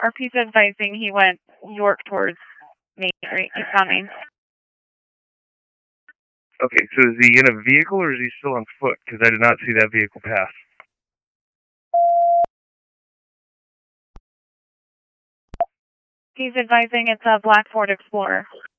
RP's advising he went York towards Main Street. He's coming. Okay, so is he in a vehicle or is he still on foot? Because I did not see that vehicle pass. He's advising it's a black Ford Explorer.